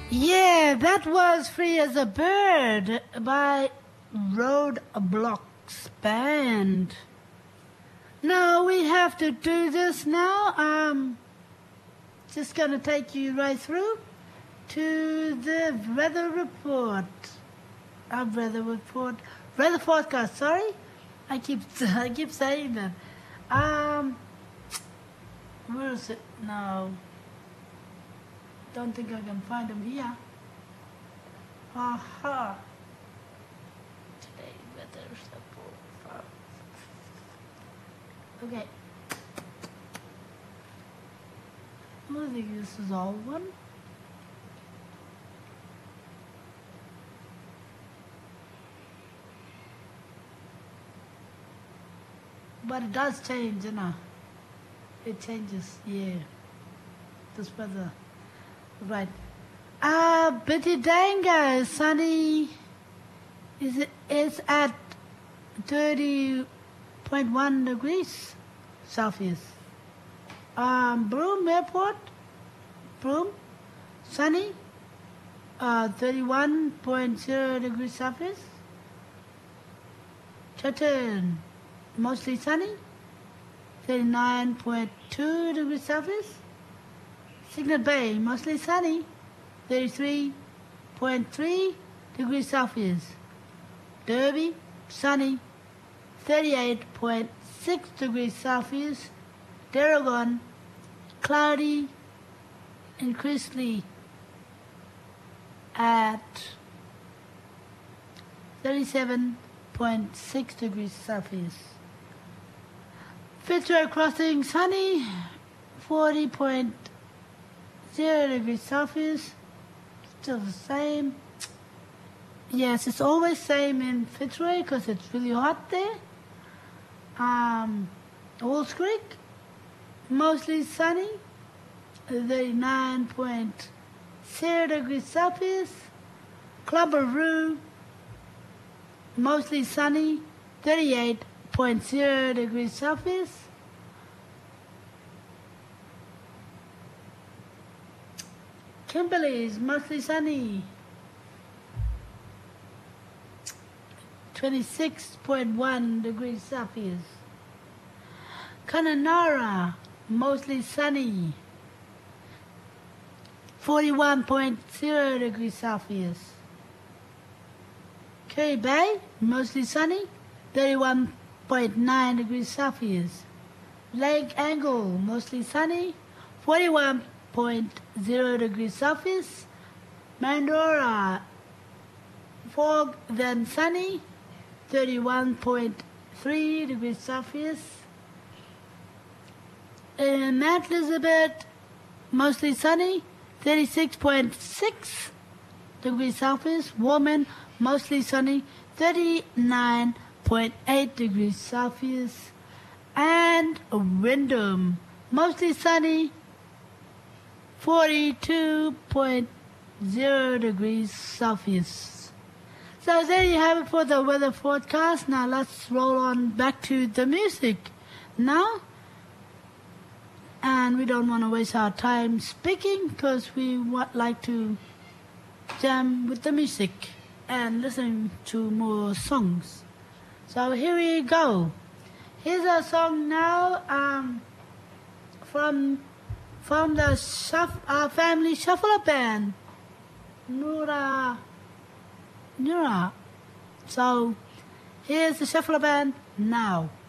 Yeah, that was Free as a Bird by Roadblocks Band. Now we have to do this now. Just gonna take you right through to the weather report. Weather forecast, sorry. I keep saying that. Where is it now? Don't think I can find them here. Aha. Today weather report. Okay. I think this is all one. But it does change, you know. It changes, yeah. This weather. Right. Bitidanga is sunny. It's at 30.1 degrees Celsius. Broome Airport, sunny, 31.0 degrees Celsius. Chatham, mostly sunny, 39.2 degrees Celsius. Signal Bay, mostly sunny, 33.3 degrees Celsius. Derby, sunny, 38.6 degrees Celsius. Darragon, cloudy, increasingly at 37.6 degrees Celsius. Fitzroy Crossing, sunny, 40.0 degrees Celsius. Still the same. Yes, it's always same in Fitzroy because it's really hot there. Halls Creek, mostly sunny, 39.0 degrees Celsius. Clubberoo, mostly sunny, 38.0 degrees Celsius. Kimberley is mostly sunny, 26.1 degrees Celsius. Kununurra, mostly sunny, 41.0 degrees Celsius. Kerry Bay, mostly sunny, 31.9 degrees Celsius. Lake Angle, mostly sunny, 41.0 degrees Celsius. Mandorah, fog then sunny, 31.3 degrees Celsius. In Mount Elizabeth, mostly sunny, 36.6 degrees Celsius. Warman, mostly sunny, 39.8 degrees Celsius. And Wyndham, mostly sunny, 42.0 degrees Celsius. So there you have it for the weather forecast. Now let's roll on back to the music now. And we don't want to waste our time speaking because we like to jam with the music and listen to more songs. So here we go. Here's a song now from the family shuffler band, Nura. So here's the shuffler band now.